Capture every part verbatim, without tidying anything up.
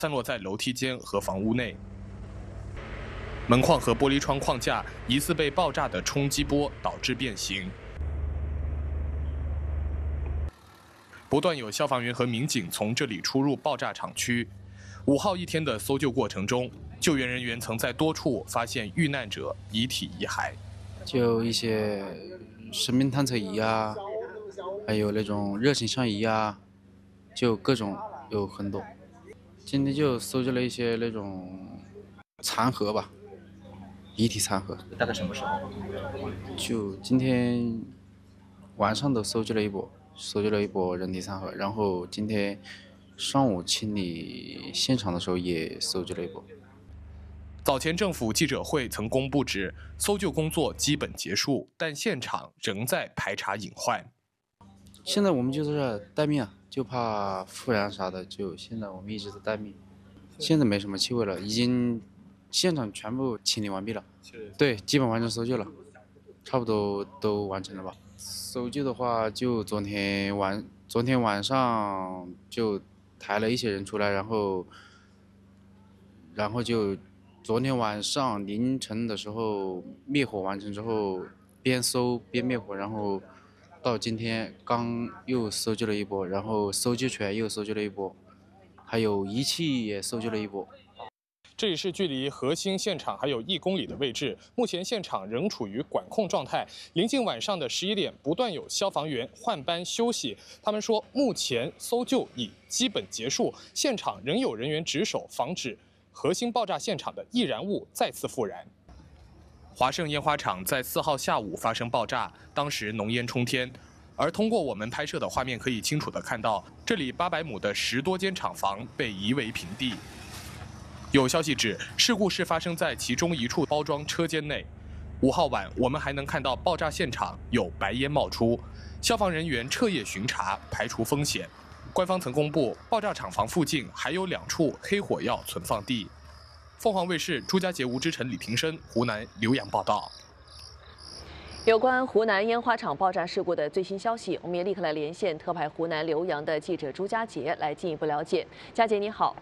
散落在楼梯间和房屋内。门框和玻璃窗框架疑似被爆炸的冲击波导致变形。不断有消防员和民警从这里出入爆炸场区。五号一天的搜救过程中，救援人员曾在多处发现遇难者遗体遗骸， 就一些生命探测仪啊，还有那种热成像仪啊，就各种有很多。今天就搜集了一些那种残骸吧，遗体残骸。 大概什么时候？ 就今天晚上都搜集了一波，搜集了一波人体残骸，然后今天上午清理现场的时候也搜集了一波。 早前政府记者会曾公布指，搜救工作基本结束，但现场仍在排查隐患。 现在我们就是在待命啊，就怕复燃啥的，就现在我们一直在待命。现在没什么气味了，已经现场全部清理完毕了。对，基本完成搜救了，差不多都完成了吧。搜救的话，就昨天晚昨天晚上就抬了一些人出来，然后然后就昨天晚上凌晨的时候灭火完成之后，边搜边灭火，然后到今天刚又搜救了一波，然后搜救犬又搜救了一波，还有仪器也搜救了一波。 这里是距离核心现场还有一公里的位置，目前现场仍处于管控状态。临近晚上的十一点，不断有消防员换班休息。他们说，目前搜救已基本结束，现场仍有人员值守，防止核心爆炸现场的易燃物再次复燃。华盛烟花厂在四号下午发生爆炸，当时浓烟冲天。而通过我们拍摄的画面，可以清楚地看到，这里八百亩的十多间厂房被夷为平地。有消息指，事故是发生在其中一处包装车间内。五号晚，我们还能看到爆炸现场有白烟冒出，消防人员彻夜巡查，排除风险。官方曾公布，爆炸厂房附近还有两处黑火药存放地。凤凰卫视朱家杰、吴之晨、李平生，湖南浏阳报道。 有关湖南烟花厂爆炸事故的最新消息，我们也立刻来连线特派湖南浏阳的记者朱家杰来进一步了解。家杰，你好。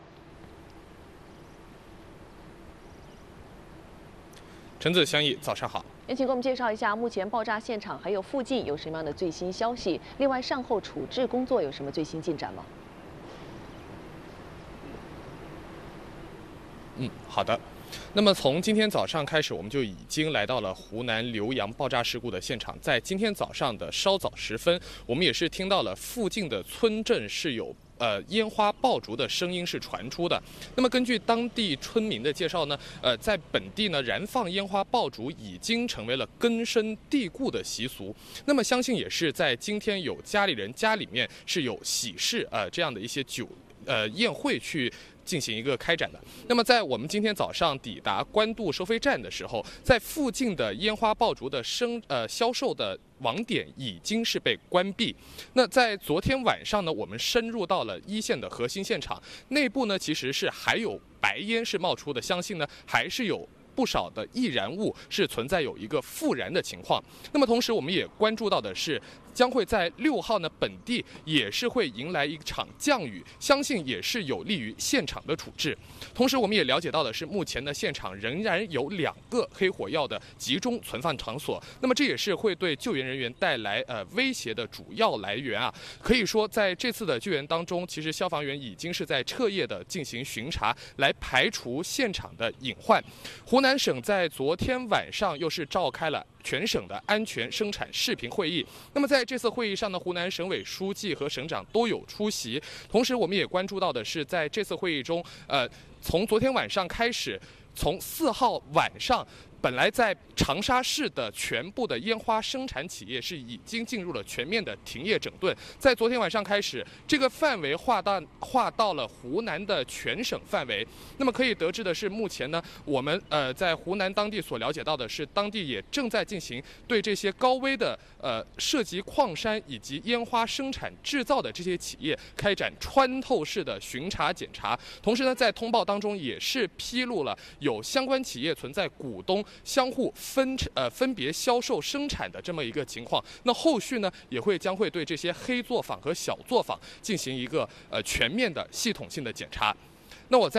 陈子相义，早上好。 也请给我们介绍一下目前爆炸现场还有附近有什么样的最新消息？另外，善后处置工作有什么最新进展吗？ 嗯，好的。那么从今天早上开始，我们就已经来到了湖南浏阳爆炸事故的现场。在今天早上的稍早时分，我们也是听到了附近的村镇是有呃烟花爆竹的声音是传出的。那么根据当地村民的介绍呢，呃，在本地呢燃放烟花爆竹已经成为了根深蒂固的习俗。那么相信也是在今天有家里人家里面是有喜事呃这样的一些酒呃宴会去进行一个开展的。那么在我们今天早上抵达官渡收费站的时候，在附近的烟花爆竹的生呃销售的网点已经是被关闭。那在昨天晚上呢，我们深入到了一线的核心现场，内部呢其实是还有白烟是冒出的，相信呢还是有不少的易燃物是存在有一个复燃的情况。那么同时我们也关注到的是，将会在六号呢本地也是会迎来一场降雨，相信也是有利于现场的处置。同时我们也了解到的是，目前的现场仍然有两个黑火药的集中存放场所，那么这也是会对救援人员带来呃威胁的主要来源啊。可以说在这次的救援当中，其实消防员已经是在彻夜的进行巡查，来排除现场的隐患。湖南省在昨天晚上又是召开了全省的安全生产视频会议。那么在这次会议上呢，湖南省委书记和省长都有出席。同时我们也关注到的是，在这次会议中，呃，从昨天晚上开始，从四号晚上，本来在长沙市的全部的烟花生产企业是已经进入了全面的停业整顿。在昨天晚上开始，这个范围划到划到了湖南的全省范围。那么可以得知的是，目前呢，我们呃在湖南当地所了解到的是，当地也正在进行对这些高危的呃涉及矿山以及烟花生产制造的这些企业开展穿透式的巡查检查。同时呢，在通报当中也是披露了有相关企业存在股东相互分呃分别销售生产的这么一个情况。那后续呢，也会将会对这些黑作坊和小作坊进行一个呃全面的系统性的检查。 那我在